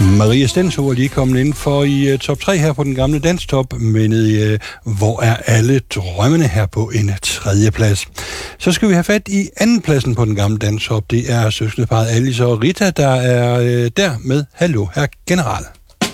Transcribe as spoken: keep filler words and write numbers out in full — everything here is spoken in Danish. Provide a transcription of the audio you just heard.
Maria Stensov er lige kommet ind for i uh, top tre her på den gamle danstop, men uh, hvor er alle drømmene her på en tredje plads. Så skal vi have fat i anden pladsen på den gamle danstop. Det er søskendeparret Alice og Rita, der er uh, der med Hallo, herr General.